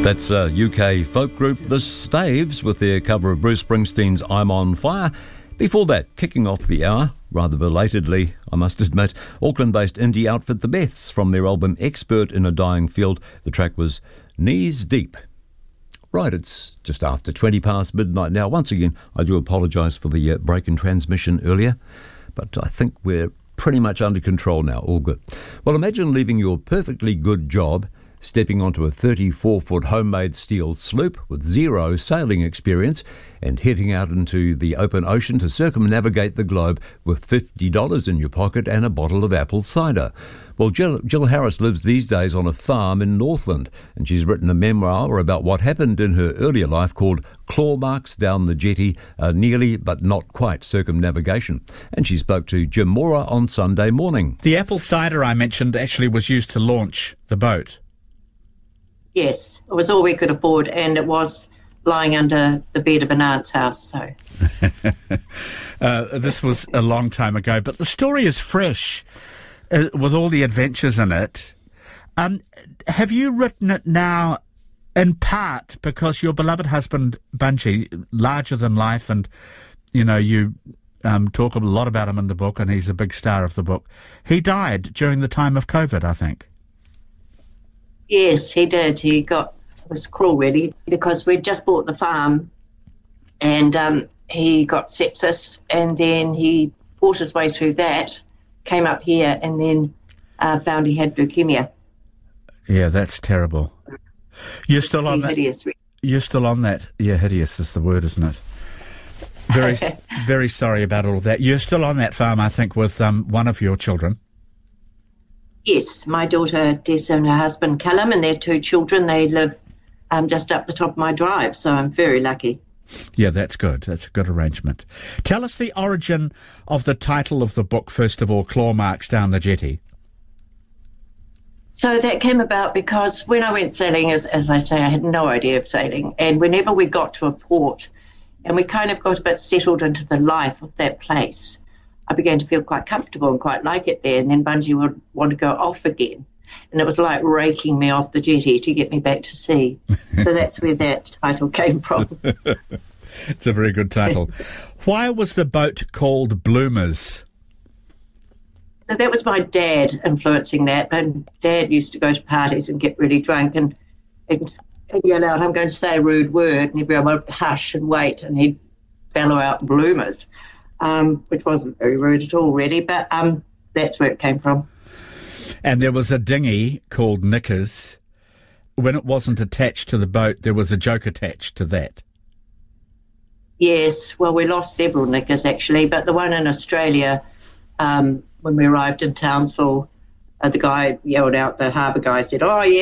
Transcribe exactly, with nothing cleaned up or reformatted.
That's a U K folk group, The Staves, with their cover of Bruce Springsteen's I'm on Fire. Before that, kicking off the hour, rather belatedly, I must admit, Auckland-based indie outfit The Beths from their album Expert in a Dying Field. The track was Knees Deep. Right, it's just after twenty past midnight now. Once again, I do apologise for the uh, break in transmission earlier, but I think we're pretty much under control now. All good. Well, imagine leaving your perfectly good job, stepping onto a thirty-four foot homemade steel sloop with zero sailing experience and heading out into the open ocean to circumnavigate the globe with fifty dollars in your pocket and a bottle of apple cider. Well, Jill, Jill Harris lives these days on a farm in Northland, and she's written a memoir about what happened in her earlier life called Claw Marks Down the Jetty, a nearly but not quite circumnavigation. And she spoke to Jim Mora on Sunday morning. The apple cider I mentioned actually was used to launch the boat. Yes, it was all we could afford, and it was lying under the bed of an aunt's house. So, uh, this was a long time ago, but the story is fresh uh, with all the adventures in it. Um, have you written it now in part because your beloved husband, Bunji, larger than life, and, you know, you um, talk a lot about him in the book, and he's a big star of the book. He died during the time of COVID, I think. Yes, he did. He got, it was cruel really, because we'd just bought the farm and um, he got sepsis, and then he fought his way through that, came up here, and then uh, found he had leukemia. Yeah, that's terrible. You're still on that? Hideous. You're still on that? Yeah, hideous is the word, isn't it? Very, very sorry about all of that. You're still on that farm, I think, with um, one of your children. Yes, my daughter Tessa and her husband Callum and their two children, they live um, just up the top of my drive, so I'm very lucky. Yeah, that's good. That's a good arrangement. Tell us the origin of the title of the book, first of all, Claw Marks Down the Jetty. So that came about because when I went sailing, as, as I say, I had no idea of sailing, and whenever we got to a port and we kind of got a bit settled into the life of that place, I began to feel quite comfortable and quite like it there, and then Bunji would want to go off again. And it was like raking me off the jetty to get me back to sea. So that's where that title came from. It's a very good title. Why was the boat called Bloomers? So that was my dad influencing that. And Dad used to go to parties and get really drunk and, and, and yell out, I'm going to say a rude word, and everyone would hush and wait, and he'd bellow out Bloomers. Um, which wasn't very rude at all, really, but um, that's where it came from. And there was a dinghy called Knickers. When it wasn't attached to the boat, there was a joke attached to that. Yes, well, we lost several Knickers, actually, but the one in Australia, um, when we arrived in Townsville, uh, the guy yelled out, the harbour guy said, oh, yeah,